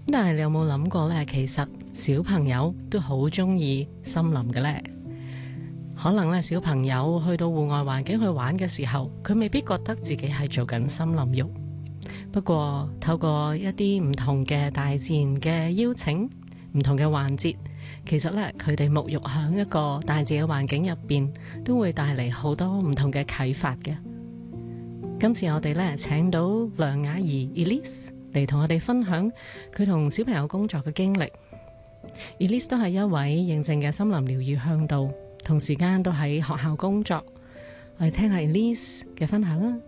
但係你有冇諗過呢？其實小朋友都好中意森林嘅呢。可能呢，小朋友去到戶外環境去玩嘅時候，佢未必覺得自己係做緊森林浴。不過透過一啲唔同嘅大自然嘅邀請，唔同嘅環節，其實呢，佢哋沐浴喺一個大自然嘅環境入邊，都會帶嚟好多唔同嘅啟發嘅。今次我哋呢，請到梁雅儀 Elise 嚟同我哋分享佢同小朋友工作嘅經歷。Elise 都係一位認證嘅森林療癒向導，同時間都喺學校工作。我哋聽下 Elise 嘅分享啦。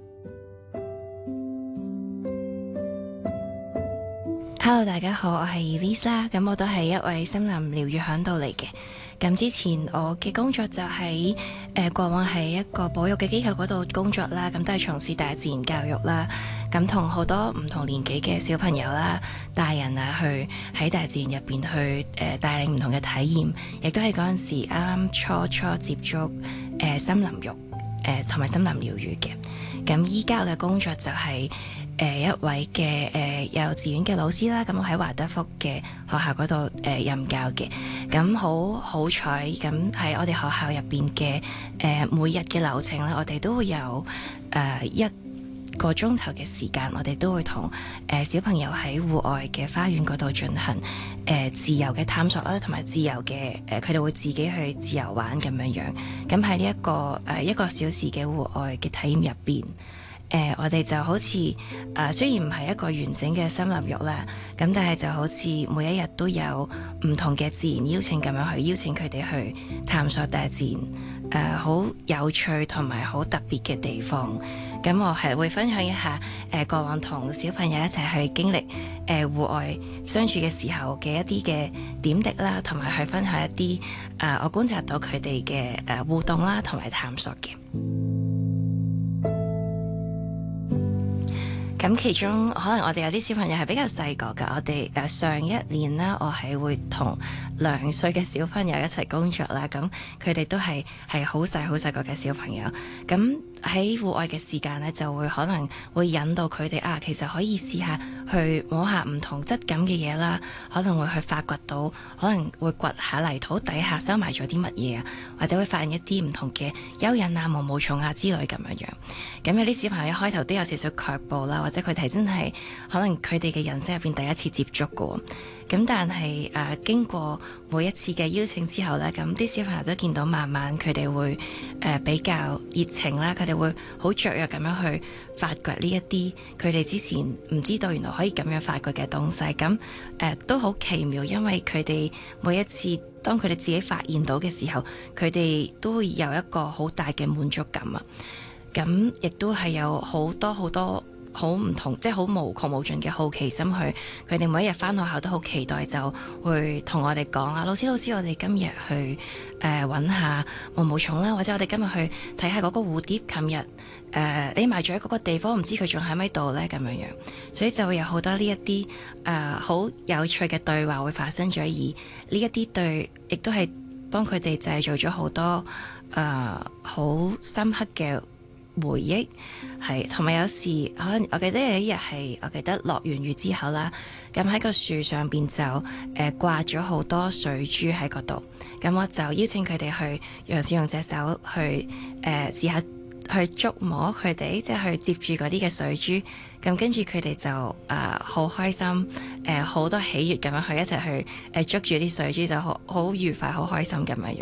Hello， 大家好，我係 Elise， 咁我都係一位森林療癒向導嚟嘅。咁之前我嘅工作就喺過往喺一個保育嘅機構嗰度工作啦，咁都係從事大自然教育啦，咁同好多唔同年紀嘅小朋友啦、大人啊，去喺大自然入邊去帶領唔同嘅體驗，亦都係嗰陣時啱啱初接觸森林浴同埋森林療癒嘅。咁依家我嘅工作就係一位嘅幼稚園嘅老師啦，咁我喺華德福嘅學校嗰度任教嘅。咁好彩，咁喺我哋學校入邊嘅每日嘅流程咧，我哋都會有1個鐘頭嘅時間，我哋都會同小朋友喺戶外嘅花園嗰度進行自由嘅探索啦，同埋自由嘅佢哋會自己去自由玩咁樣樣。咁喺呢一個1個小時嘅戶外嘅體驗入邊，我哋就好似雖然唔係一個完整嘅森林浴啦，咁但係就好似每一日都有唔同嘅自然邀請咁樣去邀請佢哋去探索大自然好有趣同埋好特別嘅地方。咁我係會分享一下過往同小朋友一齊去經歷戶外相處嘅時候嘅一啲嘅點滴啦，同埋去分享一啲我觀察到佢哋嘅互動啦，同埋探索嘅。咁其中可能我哋有啲小朋友係比較細個㗎，我哋上一年啦，我係會同2歲嘅小朋友一齊工作啦，咁佢哋都係好細個嘅小朋友，咁喺戶外嘅時間呢，就會可能會引導佢哋其實可以試下去摸下唔同質感嘅嘢啦，可能會去發掘到，可能會掘下泥土底下收埋咗啲乜嘢啊，或者會發現一啲唔同嘅蚯蚓啊、毛毛蟲啊之類咁樣樣。咁有啲小朋友一開頭都有少少卻步啦，或者佢哋真係可能佢哋嘅人生入邊第一次接觸嘅。咁但係經過每一次嘅邀請之後呢，咁啲小朋友都見到慢慢佢哋會比較熱情啦，佢哋會好雀躍咁樣去發掘呢一啲佢哋之前唔知道原來可以咁樣發掘嘅東西。咁都好奇妙，因為佢哋每一次當佢哋自己發現到嘅時候，佢哋都會有一個好大嘅滿足感啊！咁亦都係有好多好唔同，即係好無窮無盡嘅好奇心去，佢哋每一日返學校都好期待，就會同我哋講啊，老師，我哋今日去揾下毛毛蟲啦，或者我哋今日去睇下嗰個蝴蝶，琴日匿埋咗喺嗰個地方，唔知佢仲喺咪度呢？咁樣樣，所以就會有好多呢一啲好有趣嘅對話會發生咗，而呢一啲對亦都係幫佢哋製造咗好多好深刻嘅回憶。係，同埋有時可能我記得有一日係我記得落完雨之後啦，咁喺個樹上邊就掛咗好多水珠喺嗰度，咁我就邀請佢哋去嘗試用隻手去試下去觸摸佢哋，即係去接住嗰啲嘅水珠，咁跟住佢哋就好開心，好多喜悅咁樣去一齊去捉住啲水珠，就好愉快好開心咁樣樣。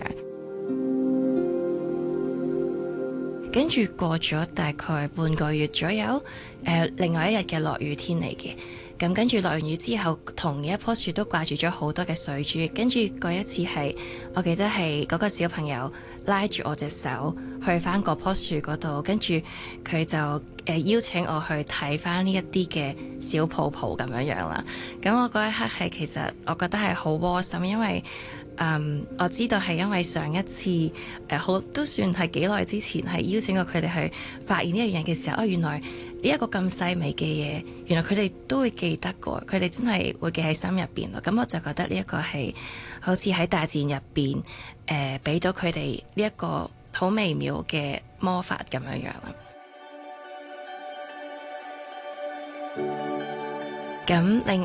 跟住過咗大概半個月左右，另外一日嘅落雨天嚟嘅，咁跟住落完雨之後，同一棵樹都掛住咗好多嘅水珠。跟住嗰一次係，我記得係嗰個小朋友拉住我隻手去返嗰棵樹嗰度，跟住佢就邀請我去睇返呢一啲嘅小泡泡咁樣樣啦。咁我嗰一刻係其實我覺得係好窩心，因為我知道係因為上一次好都算係幾耐之前係邀請過佢哋去發現呢一樣嘢嘅時候，原來呢一個咁細微嘅嘢，原來佢哋都會記得過，佢哋真係會記喺心入邊咯。咁我就覺得呢一個係好似喺大自然入邊俾到佢哋呢一個好微妙嘅魔法咁樣樣啦。咁另